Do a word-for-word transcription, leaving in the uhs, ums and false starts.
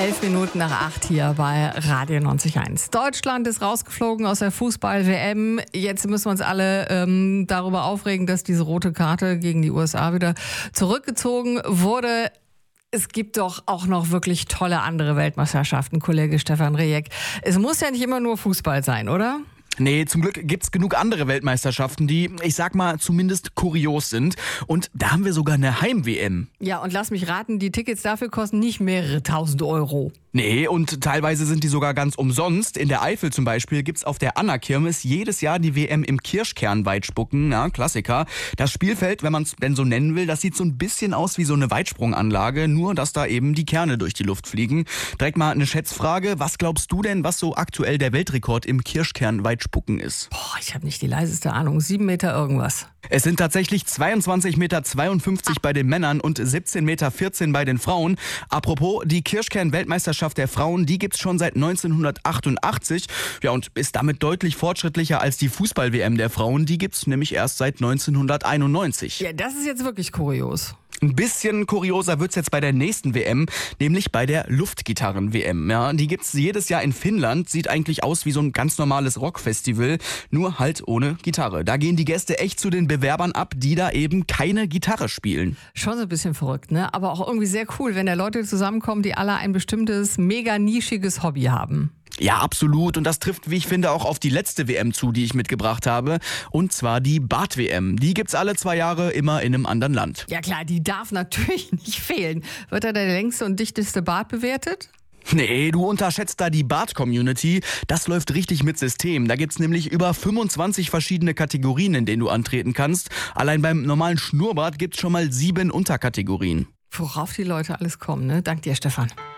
Elf Minuten nach acht hier bei Radio neunzig Komma eins. Deutschland ist rausgeflogen aus der Fußball-W M. Jetzt müssen wir uns alle ähm, darüber aufregen, dass diese rote Karte gegen die U S A wieder zurückgezogen wurde. Es gibt doch auch noch wirklich tolle andere Weltmeisterschaften, Kollege Stefan Rejek. Es muss ja nicht immer nur Fußball sein, oder? Nee, zum Glück gibt's genug andere Weltmeisterschaften, die, ich sag mal, zumindest kurios sind. Und da haben wir sogar eine Heim-W M. Ja, und lass mich raten, die Tickets dafür kosten nicht mehrere tausend Euro. Nee, und teilweise sind die sogar ganz umsonst. In der Eifel zum Beispiel gibt's auf der Anna-Kirmes jedes Jahr die W M im Kirschkernweitspucken, na, Klassiker. Das Spielfeld, wenn man es denn so nennen will, das sieht so ein bisschen aus wie so eine Weitsprunganlage, nur dass da eben die Kerne durch die Luft fliegen. Direkt mal eine Schätzfrage, was glaubst du denn, was so aktuell der Weltrekord im Kirschkernweitspucken ist? Boah, ich habe nicht die leiseste Ahnung, sieben Meter irgendwas. Es sind tatsächlich zweiundzwanzig Komma zweiundfünfzig Meter bei den Männern und siebzehn Komma vierzehn Meter bei den Frauen. Apropos, die Kirschkern-Weltmeisterschaft der Frauen, die gibt's schon seit neunzehnhundertachtundachtzig. Ja, und ist damit deutlich fortschrittlicher als die Fußball-W M der Frauen. Die gibt's nämlich erst seit neunzehnhunderteinundneunzig. Ja, das ist jetzt wirklich kurios. Ein bisschen kurioser wird's jetzt bei der nächsten W M, nämlich bei der Luftgitarren-W M. Ja, die gibt's jedes Jahr in Finnland, sieht eigentlich aus wie so ein ganz normales Rockfestival, nur halt ohne Gitarre. Da gehen die Gäste echt zu den Bewerbern ab, die da eben keine Gitarre spielen. Schon so ein bisschen verrückt, ne? Aber auch irgendwie sehr cool, wenn da Leute zusammenkommen, die alle ein bestimmtes, mega nischiges Hobby haben. Ja, absolut. Und das trifft, wie ich finde, auch auf die letzte W M zu, die ich mitgebracht habe. Und zwar die Bad-W M. Die gibt's alle zwei Jahre immer in einem anderen Land. Ja klar, die darf natürlich nicht fehlen. Wird da der längste und dichteste Bart bewertet? Nee, du unterschätzt da die Bart-Community. Das läuft richtig mit System. Da gibt's nämlich über fünfundzwanzig verschiedene Kategorien, in denen du antreten kannst. Allein beim normalen Schnurrbart gibt's schon mal sieben Unterkategorien. Worauf die Leute alles kommen, ne? Dank dir, Stefan.